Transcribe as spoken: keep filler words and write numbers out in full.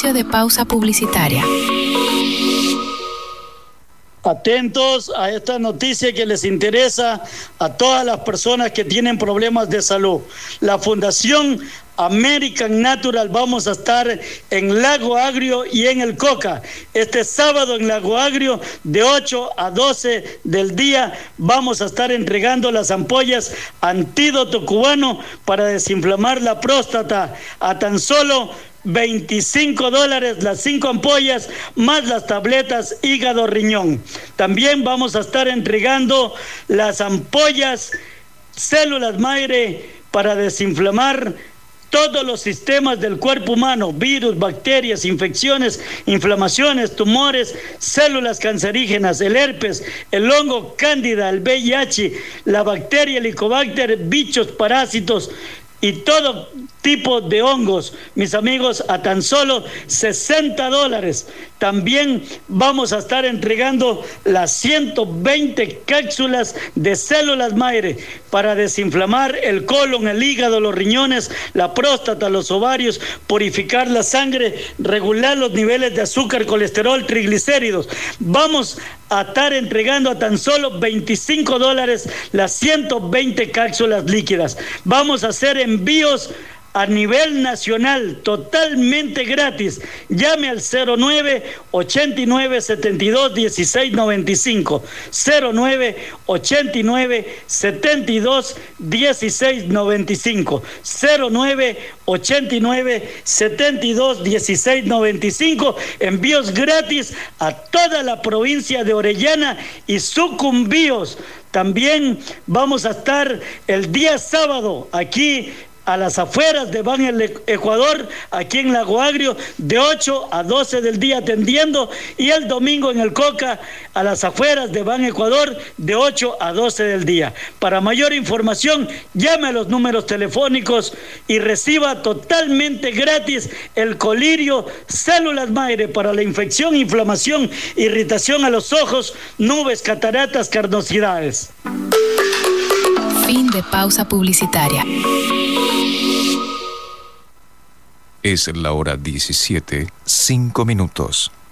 Espacio de pausa publicitaria. Atentos a esta noticia que les interesa a todas las personas que tienen problemas de salud. La Fundación American Natural vamos a estar en Lago Agrio y en El Coca. Este sábado en Lago Agrio de ocho a doce del día vamos a estar entregando las ampollas Antídoto Cubano para desinflamar la próstata a tan solo veinticinco dólares las cinco ampollas más las tabletas hígado riñón. También vamos a estar entregando las ampollas células madre para desinflamar todos los sistemas del cuerpo humano: virus, bacterias, infecciones, inflamaciones, tumores, células cancerígenas, el herpes, el hongo cándida, el V I H, la bacteria Helicobacter, bichos, parásitos y todo tipo de hongos, mis amigos, a tan solo sesenta dólares. También vamos a estar entregando las ciento veinte cápsulas de células madre para desinflamar el colon, el hígado, los riñones, la próstata, los ovarios, purificar la sangre, regular los niveles de azúcar, colesterol, triglicéridos. Vamos a estar entregando a tan solo veinticinco dólares las ciento veinte cápsulas líquidas. Vamos a hacer envíos a nivel nacional totalmente gratis. Llame al cero nueve ochenta y nueve setenta y dos dieciséis noventa y cinco, cero nueve ochenta y nueve setenta y dos dieciséis noventa y cinco, cero nueve ochenta y nueve setenta y dos dieciséis noventa y cinco. Envíos gratis a toda la provincia de Orellana y Sucumbíos. También vamos a estar el día sábado aquí a las afueras de Ban el Ecuador, aquí en Lago Agrio, de ocho a doce del día atendiendo, y el domingo en el Coca, a las afueras de Ban Ecuador, de ocho a doce del día. Para mayor información, llame a los números telefónicos y reciba totalmente gratis el colirio células madre para la infección, inflamación, irritación a los ojos, nubes, cataratas, carnosidades. Fin de pausa publicitaria. Es la hora diecisiete, cinco minutos.